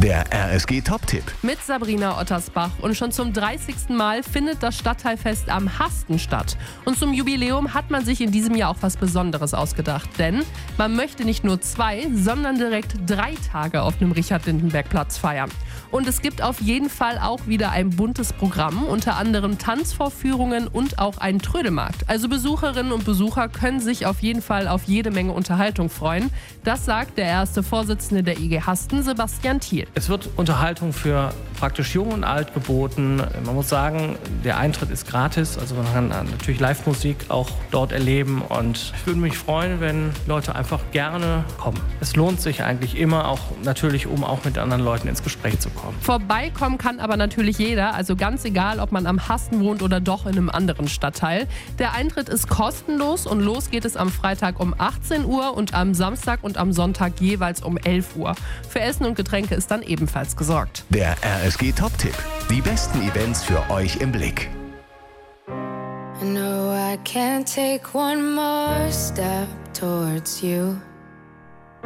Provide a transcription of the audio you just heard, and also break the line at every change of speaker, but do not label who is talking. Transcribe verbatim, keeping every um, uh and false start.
Der R S G-Top-Tipp.
Mit Sabrina Ottersbach. Und schon zum dreißigsten Mal findet das Stadtteilfest am Hasten statt. Und zum Jubiläum hat man sich in diesem Jahr auch was Besonderes ausgedacht. Denn man möchte nicht nur zwei, sondern direkt drei Tage auf dem Richard-Lindenberg-Platz feiern. Und es gibt auf jeden Fall auch wieder ein buntes Programm, unter anderem Tanzvorführungen und auch einen Trödelmarkt. Also Besucherinnen und Besucher können sich auf jeden Fall auf jede Menge Unterhaltung freuen. Das sagt der erste Vorsitzende der I G Hasten, Sebastian Thiel.
Es wird Unterhaltung für praktisch Jung und Alt geboten. Man muss sagen, der Eintritt ist gratis, also man kann natürlich Live-Musik auch dort erleben. Und ich würde mich freuen, wenn Leute einfach gerne kommen. Es lohnt sich eigentlich immer, auch natürlich, um auch mit anderen Leuten ins Gespräch zu kommen.
Vorbeikommen kann aber natürlich jeder, also ganz egal, ob man am Hasten wohnt oder doch in einem anderen Stadtteil. Der Eintritt ist kostenlos und los geht es am Freitag um achtzehn Uhr und am Samstag und am Sonntag jeweils um elf Uhr. Für Essen und Getränke ist dann ebenfalls gesorgt.
Der R S G-Top-Tipp. Die besten Events für euch im Blick.
I know I can't take one more step towards you.